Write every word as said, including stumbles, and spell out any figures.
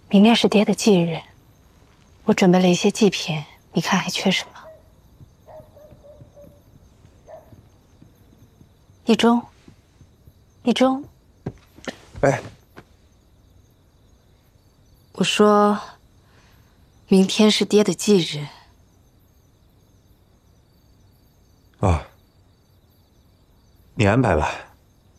明天是爹的忌日，我准备了一些祭品，你看还缺什么？一中，一中。 哎， 我说，明天是爹的忌日。 啊，你安排吧。